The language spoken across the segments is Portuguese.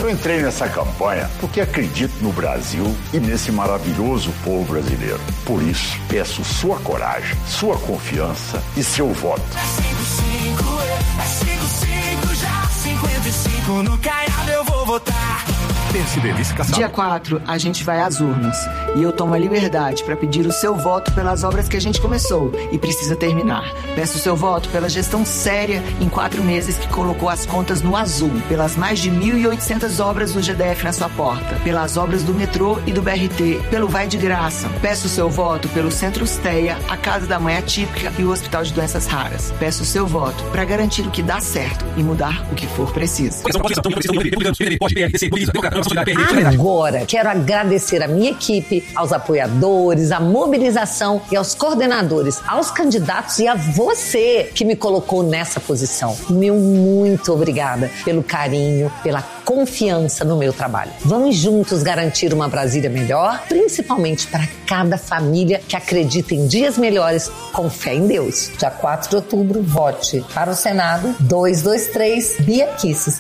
Eu entrei nessa campanha porque acredito no Brasil e nesse maravilhoso povo brasileiro. Por isso, peço sua coragem, sua confiança e seu voto. É 55 já, 55 no Caiado eu vou votar. Dia 4, a gente vai às urnas. E eu tomo a liberdade para pedir o seu voto pelas obras que a gente começou e precisa terminar. Peço o seu voto pela gestão séria em 4 meses que colocou as contas no azul. Pelas mais de 1.800 obras do GDF na sua porta. Pelas obras do metrô e do BRT. Pelo Vai de Graça. Peço o seu voto pelo Centro Usteia, a Casa da Mãe Atípica e o Hospital de Doenças Raras. Peço o seu voto para garantir o que dá certo e mudar o que for preciso. Agora, quero agradecer a minha equipe, aos apoiadores, à mobilização e aos coordenadores, aos candidatos e a você que me colocou nessa posição. Meu muito obrigada pelo carinho, pela confiança no meu trabalho. Vamos juntos garantir uma Brasília melhor, principalmente para cada família que acredita em dias melhores com fé em Deus. Dia 4 de outubro, vote para o Senado 223 Bia Kisses.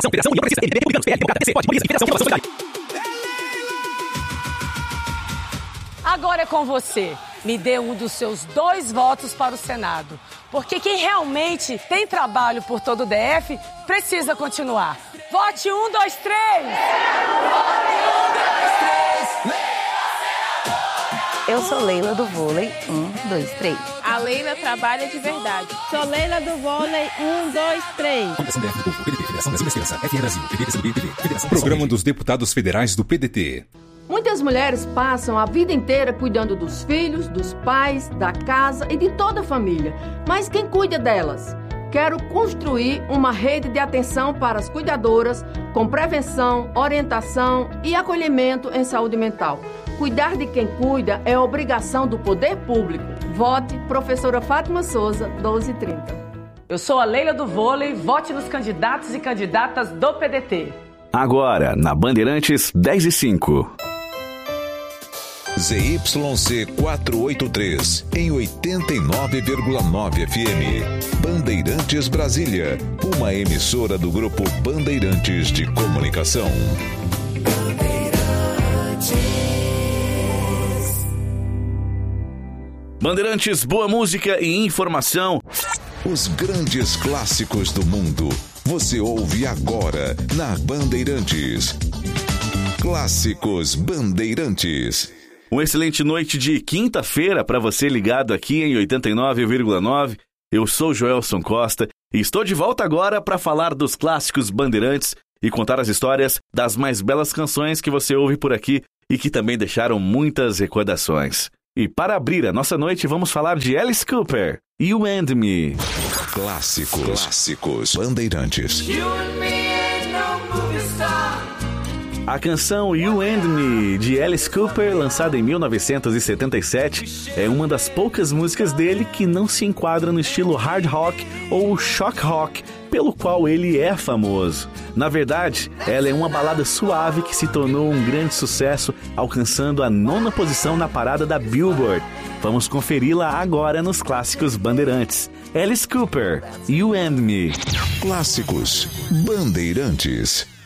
Agora é com você. Me dê um dos seus 2 votos para o Senado. Porque quem realmente tem trabalho por todo o DF precisa continuar. Vote 1, 2, 3! Eu sou Leila do vôlei. 1, 2, 3. A Leila trabalha de verdade. Sou Leila do vôlei. 1, 2, 3. Programa dos Deputados Federais do PDT. Muitas mulheres passam a vida inteira cuidando dos filhos, dos pais, da casa e de toda a família. Mas quem cuida delas? Quero construir uma rede de atenção para as cuidadoras com prevenção, orientação e acolhimento em saúde mental. Cuidar de quem cuida é obrigação do poder público. Vote Professora Fátima Souza, 1230. Eu sou a Leila do vôlei. Vote nos candidatos e candidatas do PDT. Agora, na Bandeirantes, 10h05. ZYC 483, em 89,9 FM. Bandeirantes Brasília, uma emissora do Grupo Bandeirantes de Comunicação. Bandeirantes, boa música e informação. Os grandes clássicos do mundo, você ouve agora na Bandeirantes. Clássicos Bandeirantes. Uma excelente noite de quinta-feira para você ligado aqui em 89,9. Eu sou Joelson Costa e estou de volta agora para falar dos clássicos Bandeirantes e contar as histórias das mais belas canções que você ouve por aqui e que também deixaram muitas recordações. E para abrir a nossa noite, vamos falar de Alice Cooper, You and Me. Clássicos Bandeirantes. A canção You and Me, de Alice Cooper, lançada em 1977, é uma das poucas músicas dele que não se enquadra no estilo hard rock ou shock rock, pelo qual ele é famoso. Na verdade, ela é uma balada suave que se tornou um grande sucesso, alcançando a 9ª posição na parada da Billboard. Vamos conferi-la agora nos Clássicos Bandeirantes. Alice Cooper, You and Me. Clássicos Bandeirantes.